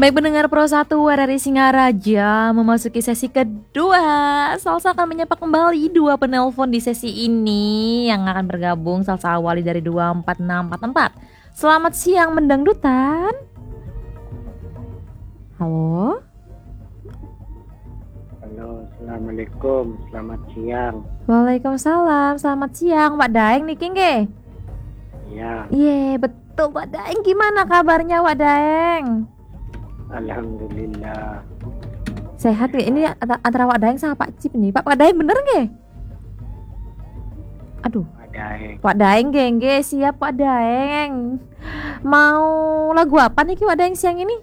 Baik pendengar Pro 1 RRI Singaraja, memasuki sesi kedua. Salsa akan menyapa kembali dua penelpon di sesi ini yang akan bergabung. Salsa awali dari 24644. Selamat siang mendangdutan. Halo. Halo, assalamualaikum, selamat siang. Waalaikumsalam, selamat siang Pak Daeng nih Kingge. Ya, Iya betul Pak Daeng, gimana kabarnya Pak Daeng? alhamdulillah. Sehat ya? Ini antara Pak Daeng sama Pak Cip nih. Pak Daeng bener nggak? Aduh, Ada Pak Daeng gengge, siap Pak Daeng. Mau lagu apa nih Pak Daeng siang ini?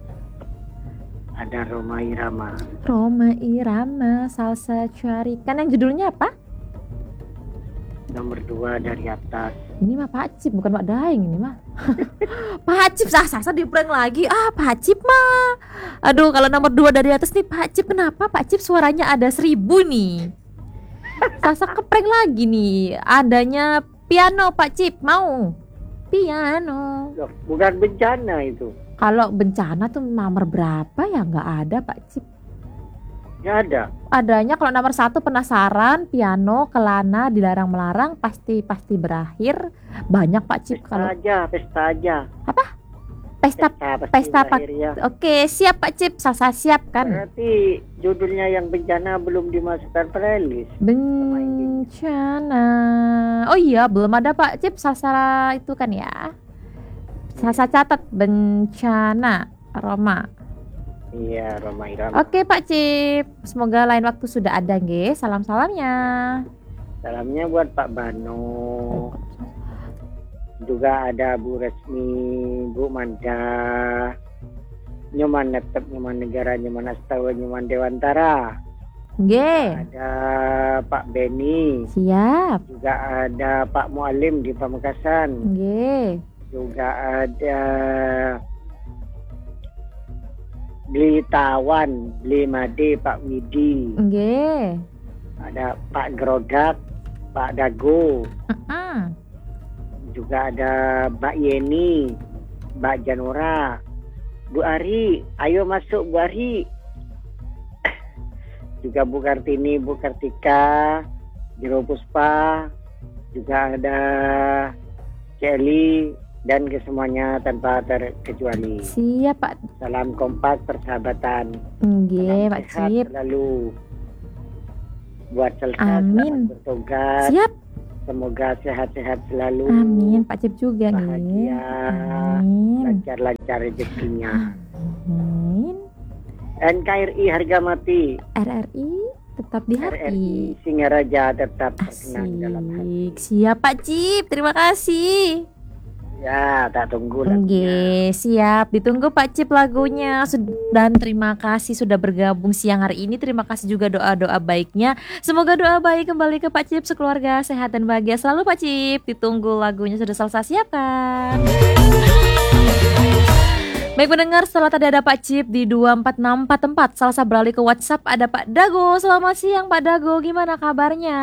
ada Roma Irama. Roma Irama, salsa carikan. Yang judulnya apa? Nomor 2 dari atas. Ini mah Pak Cip, bukan Pak Daeng ini mah. Pak Cip sah-sah di prank lagi. Pak Cip mah. Aduh, kalau nomor 2 dari atas nih Pak Cip, kenapa Pak Cip suaranya ada 1000 nih? Sasa keprank lagi nih. Adanya piano Pak Cip, mau? Piano. Loh, bukan bencana itu. Kalau bencana tuh nomor berapa ya? Nggak ada Pak Cip. Nggak ada. Adanya kalau nomor 1 penasaran, piano, kelana, dilarang melarang, pasti berakhir. Banyak Pak Cip Pesta kalau aja, pesta aja. pesta pasti Pak. berakhir ya. Oke, siap Pak Cip, Salsa siap kan? Berarti judulnya yang bencana belum dimasukkan playlist. Bencana. Oh iya, belum ada Pak Cip Salsa itu kan ya. Salsa catat bencana Roma. Iya, Roma Irama. Oke Pak Cip, semoga lain waktu sudah ada nggih. Salam-salamnya. Salamnya buat Pak Bano. Juga ada Bu Resmi, Bu Manda, Nyoman Netep, Nyoman Negara, Nyoman Astawa, Nyoman Dewantara. Nggih. Ada Pak Beni, Siap. juga ada Pak Mualim di Pamekasan, Nggih. juga ada Beli Tawan, Beli Made, Pak Widi, Nggih. ada Pak Gerodak, Pak Dago, juga ada Mbak Yeni, Mbak Janora, Bu Ari, ayo masuk Bu Ari. Juga Bu Kartini, Bu Kartika, Jero Puspa, juga ada Kelly, dan kesemuanya tanpa terkecuali. Siap Pak. Salam kompak persahabatan. Nggih Salam Pak sehat Cip. selalu. Buat Salsa Amin. selamat bertugas. Siap. Semoga sehat-sehat selalu. Amin Pak Cip juga nih. Bahagia. Amin. Lancar-lancar rezekinya. Amin. NKRI harga mati. RRI tetap di hati. RRI Singaraja tetap terkenang dalam hati. Asik. Siap Pak Cip, terima kasih. Ya, tak tunggu lagunya. Oke, siap. Ditunggu Pak Cip lagunya. Dan terima kasih sudah bergabung siang hari ini. Terima kasih juga doa-doa baiknya. Semoga doa baik kembali ke Pak Cip, sekeluarga sehat dan bahagia selalu Pak Cip. Ditunggu lagunya sudah selesai siapkan. Baik pendengar, setelah tadi ada Pak Cip di 24644, Salsa beralih ke WhatsApp, ada Pak Dago. Selamat siang Pak Dago, gimana kabarnya?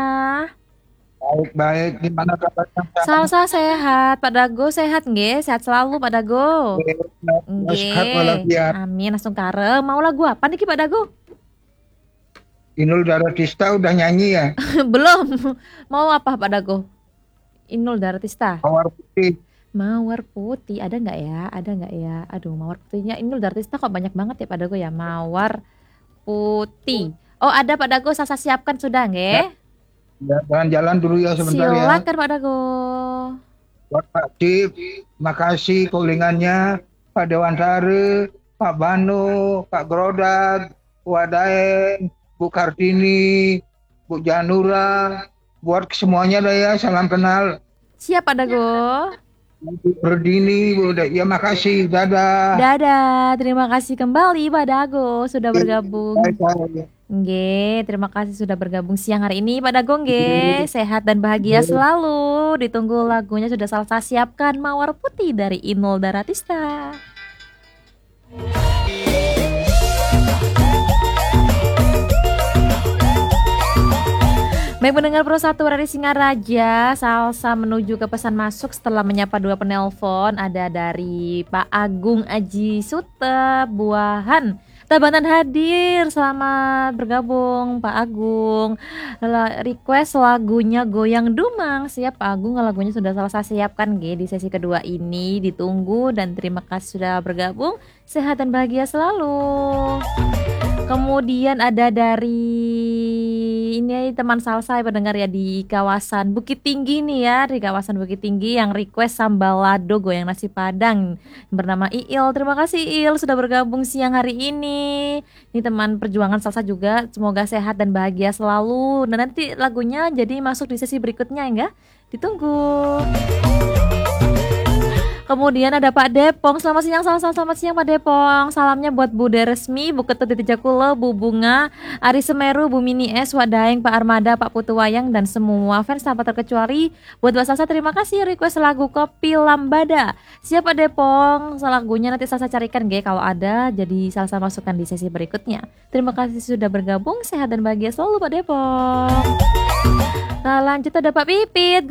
Baik, gimana kabarnya? Salsa sehat, Pak Dago sehat nggih? Sehat selalu Pak Dago. Sehat walafiat. Amin, langsung karem. Mau lagu apa nih Pak Dago? Inul Daratista udah nyanyi ya? Belum. Mau apa Pak Dago? Inul Daratista. Mawar Putih. Mawar putih ada nggak ya? Ada nggak ya? Aduh, mawar putihnya Inul Daratista kok banyak banget ya Pak Dago ya. Mawar putih. Oh ada Pak Dago, Salsa siapkan sudah nggih? Ya, jalan dulu ya sebentar ya. Silakan Pak Dago. Buat Pak Cip, makasih callingannya. Pak Dewantara, Pak Bano, Pak Grodag, Pak Daeng, Bu Kartini, Bu Janura. Buat semuanya dah ya, salam kenal. Siap Pak Dago. Bu Berdini, ya makasih, dadah. Dadah, terima kasih kembali Pak Dago sudah bergabung. Nggih, terima kasih sudah bergabung siang hari ini Pak Dago nggih. Sehat dan bahagia selalu. Ditunggu lagunya sudah Salsa siapkan, Mawar Putih dari Inul Daratista. Baik pendengar Pro 1 RRI Singaraja, Salsa menuju ke pesan masuk setelah menyapa dua penelpon. Ada dari Pak Agung Aji Sute Buahan, Tabanan hadir, selamat bergabung Pak Agung. Request lagunya Goyang Dumang. Siap Pak Agung, lagunya sudah selesai siapkan di sesi kedua ini. Ditunggu dan terima kasih sudah bergabung. Sehat dan bahagia selalu. Kemudian ada dari ini teman salsa pendengar ya di kawasan Bukit Tinggi nih ya, di kawasan Bukit Tinggi yang request sambal lado goyang nasi padang bernama Iil. Terima kasih Iil sudah bergabung siang hari ini. Ini teman perjuangan salsa juga, semoga sehat dan bahagia selalu. Dan nanti lagunya jadi masuk di sesi berikutnya enggak? Ditunggu. Kemudian ada Pak Depong, selamat siang Salsa, selamat siang Pak Depong. Salamnya buat Bu Deresmi, Bu Ketut Titi Jakulo, Bu Bunga, Ari Semeru, Bu Mini S, Wadaeng, Pak Armada, Pak Putu Wayang, dan semua fans tanpa terkecuali. Buat Mbak Salsa terima kasih request lagu Kopi Lambada. Siap Pak Depong, lagunya nanti Salsa carikan kalau ada, jadi Salsa masukkan di sesi berikutnya. Terima kasih sudah bergabung, sehat dan bahagia selalu Pak Depong. Nah lanjut ada Pak Pipit,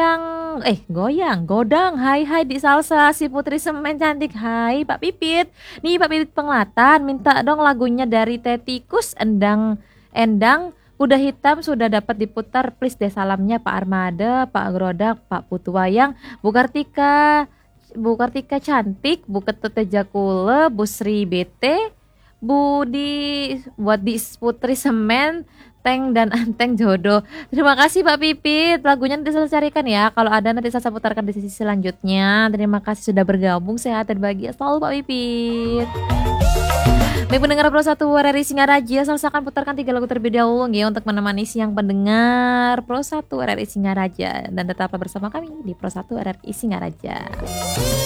godang, hai di Salsa, si Putri Semen cantik, hai Pak Pipit. Nih Pak Pipit Penglatan, minta dong lagunya dari Tetikus, Endang, Kuda Hitam sudah dapat diputar, please deh salamnya Pak Armada, Pak Grodak, Pak Putu Wayang, Bu Kartika cantik, Bu Ketut Jakule, Bu Sri BT, buat di Putri Semen, Teng dan Anteng jodoh. Terima kasih Pak Pipit. Lagunya nanti saya carikan ya. Kalau ada nanti saya putarkan di sesi selanjutnya. Terima kasih sudah bergabung. Sehat dan bahagia selalu Pak Pipit. Baik pendengar Pro 1 RRI Singaraja, saya akan putarkan 3 lagu terlebih dahulu untuk menemani siang pendengar Pro 1 RRI Singaraja. Dan tetaplah bersama kami di Pro 1 RRI Singaraja.